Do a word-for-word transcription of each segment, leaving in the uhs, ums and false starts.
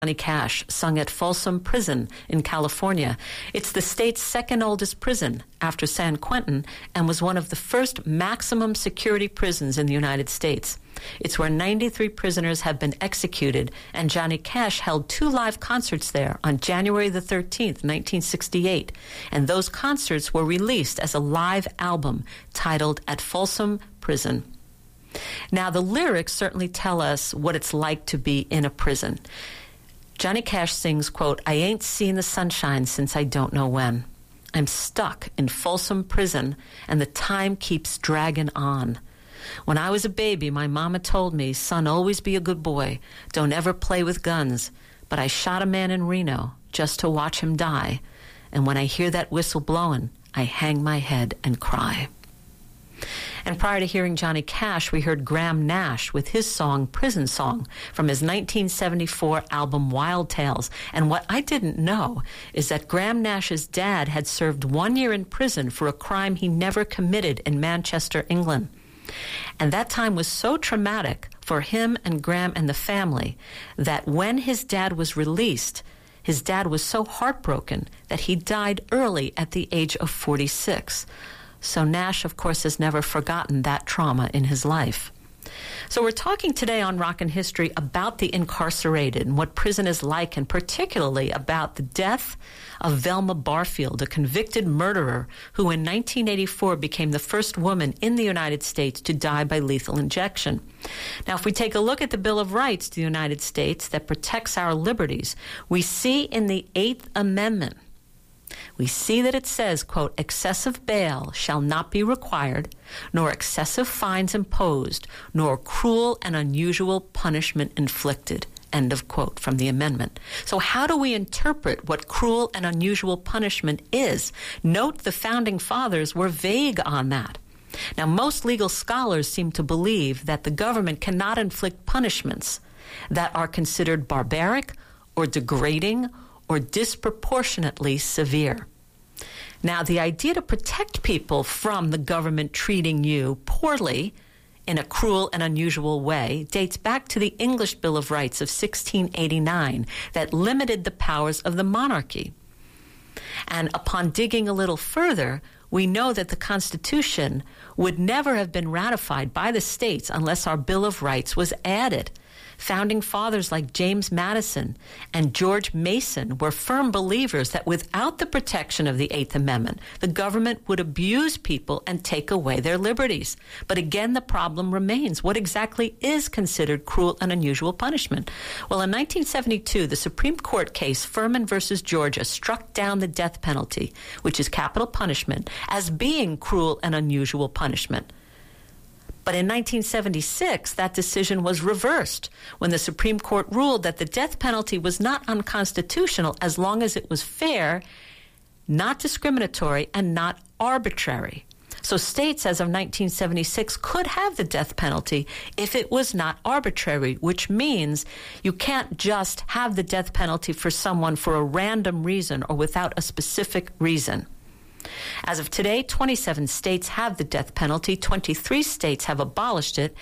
Johnny Cash, sung at Folsom Prison in California. It's the state's second oldest prison after San Quentin and was one of the first maximum security prisons in the United States. It's where ninety-three prisoners have been executed, and Johnny Cash held two live concerts there on January the thirteenth, nineteen sixty-eight, and those concerts were released as a live album titled At Folsom Prison. Now, the lyrics certainly tell us what it's like to be in a prison. Johnny Cash sings, quote, "I ain't seen the sunshine since I don't know when. I'm stuck in Folsom Prison, and the time keeps dragging on. When I was a baby, my mama told me, son, always be a good boy. Don't ever play with guns. But I shot a man in Reno just to watch him die. And when I hear that whistle blowing, I hang my head and cry." And prior to hearing Johnny Cash, we heard Graham Nash with his song Prison Song from his nineteen seventy-four album Wild Tales. And what I didn't know is that Graham Nash's dad had served one year in prison for a crime he never committed in Manchester, England. And that time was so traumatic for him and Graham and the family that when his dad was released, his dad was so heartbroken that he died early at the age of forty-six. So Nash, of course, has never forgotten that trauma in his life. So we're talking today on Rockin' History about the incarcerated and what prison is like, and particularly about the death of Velma Barfield, a convicted murderer who in nineteen eighty-four became the first woman in the United States to die by lethal injection. Now, if we take a look at the Bill of Rights to the United States that protects our liberties, we see in the Eighth Amendment, we see that it says, quote, "Excessive bail shall not be required, nor excessive fines imposed, nor cruel and unusual punishment inflicted," end of quote from the amendment. So how do we interpret what cruel and unusual punishment is? Note the Founding Fathers were vague on that. Now, most legal scholars seem to believe that the government cannot inflict punishments that are considered barbaric or degrading or disproportionately severe. Now, the idea to protect people from the government treating you poorly in a cruel and unusual way dates back to the English Bill of Rights of sixteen eighty-nine that limited the powers of the monarchy. And upon digging a little further, we know that the Constitution would never have been ratified by the states unless our Bill of Rights was added. Founding fathers like James Madison and George Mason were firm believers that without the protection of the Eighth Amendment, the government would abuse people and take away their liberties. But again, the problem remains. What exactly is considered cruel and unusual punishment? Well, in nineteen seventy-two, the Supreme Court case Furman versus Georgia struck down the death penalty, which is capital punishment, as being cruel and unusual punishment. But in nineteen seventy-six, that decision was reversed when the Supreme Court ruled that the death penalty was not unconstitutional as long as it was fair, not discriminatory, and not arbitrary. So states as of nineteen seventy-six could have the death penalty if it was not arbitrary, which means you can't just have the death penalty for someone for a random reason or without a specific reason. As of today, twenty-seven states have the death penalty. twenty-three states have abolished it.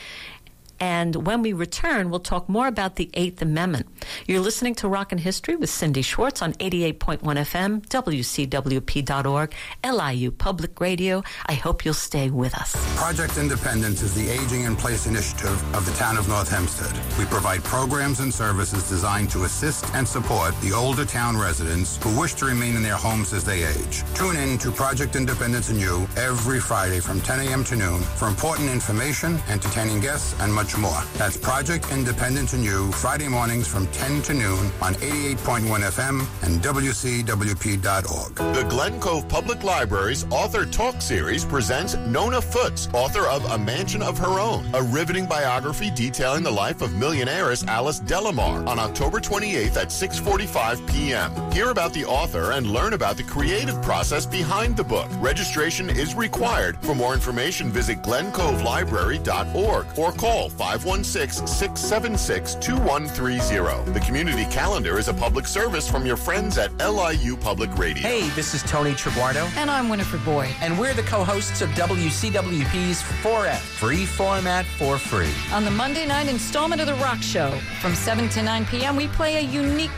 And when we return, we'll talk more about the Eighth Amendment. You're listening to Rockin' History with Cindy Schwartz on eighty-eight point one F M, W C W P dot org, L I U Public Radio. I hope you'll stay with us. Project Independence is the Aging in Place initiative of the town of North Hempstead. We provide programs and services designed to assist and support the older town residents who wish to remain in their homes as they age. Tune in to Project Independence and You every Friday from ten a.m. to noon for important information, entertaining guests, and much more. That's Project Independence and You, Friday mornings from ten to noon on eighty-eight point one F M and W C W P dot org. The Glen Cove Public Library's Author Talk Series presents Nona Foots, author of A Mansion of Her Own, a riveting biography detailing the life of millionairess Alice Delamar on October twenty-eighth at six forty-five p.m. Hear about the author and learn about the creative process behind the book. Registration is required. For more information, visit glen cove library dot org or call five one six, six seven six, two one three zero. The community calendar is a public service from your friends at L I U Public Radio. Hey, this is Tony Triguardo. And I'm Winifred Boyd. And we're the co-hosts of W C W P's four F, free format for free. On the Monday night installment of The Rock Show, from seven to nine p.m., we play a unique